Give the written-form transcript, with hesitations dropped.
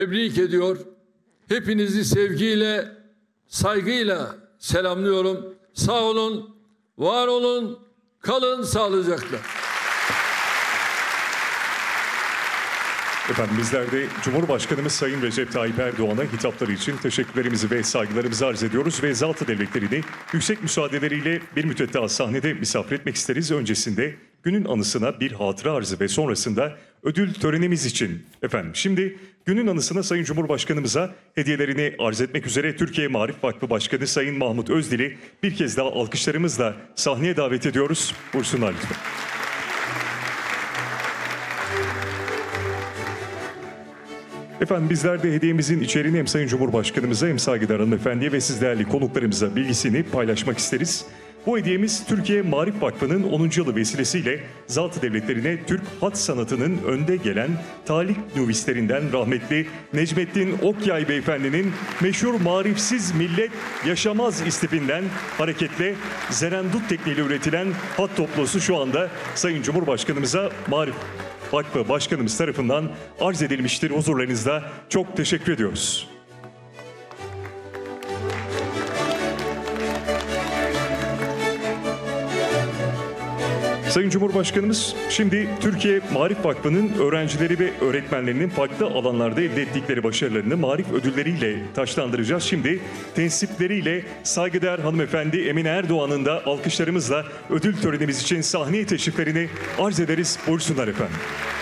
tebrik ediyor. Hepinizi sevgiyle, saygıyla selamlıyorum. Sağ olun, var olun, kalın sağlıcakla. Efendim bizler de Cumhurbaşkanımız Sayın Recep Tayyip Erdoğan'a hitapları için teşekkürlerimizi ve saygılarımızı arz ediyoruz ve Zat-ı Devletleri'ni yüksek müsaadeleriyle bir müddet daha sahnede misafir etmek isteriz. Öncesinde günün anısına bir hatıra arzı ve sonrasında ödül törenimiz için efendim. Şimdi günün anısına Sayın Cumhurbaşkanımıza hediyelerini arz etmek üzere Türkiye Maarif Vakfı Başkanı Sayın Mahmut Özdil'i bir kez daha alkışlarımızla sahneye davet ediyoruz. Buyursunlar lütfen. Efendim bizler de hediyemizin içeriğini hem Sayın Cumhurbaşkanımıza hem saygıdeğer hanımefendiye ve siz değerli konuklarımıza bilgisini paylaşmak isteriz. Bu hediyemiz Türkiye Maarif Vakfı'nın 10. yılı vesilesiyle Zat-ı Devletlerine Türk hat sanatının önde gelen talih nüvislerinden rahmetli Necmettin Okyay Beyefendinin meşhur Marifsiz Millet Yaşamaz istifinden hareketle zerendut tekniğiyle üretilen hat toplosu şu anda Sayın Cumhurbaşkanımıza Maarif Vakfı Başkanımız tarafından arz edilmiştir. Huzurlarınızda çok teşekkür ediyoruz. Sayın Cumhurbaşkanımız şimdi Türkiye Maarif Vakfı'nın öğrencileri ve öğretmenlerinin farklı alanlarda elde ettikleri başarılarını Maarif ödülleriyle taçlandıracağız. Şimdi tensipleriyle saygıdeğer hanımefendi Emine Erdoğan'ın da alkışlarımızla ödül törenimiz için sahneye teşriflerini arz ederiz. Buyursunlar efendim.